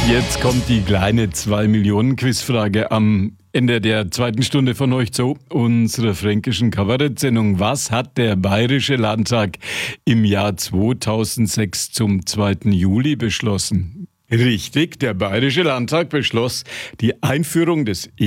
Jetzt kommt die kleine 2-Millionen-Quizfrage am Ende der zweiten Stunde von euch zu unserer fränkischen Kabarettsendung. Was hat der Bayerische Landtag im Jahr 2006 zum 2. Juli beschlossen? Richtig, der Bayerische Landtag beschloss die Einführung des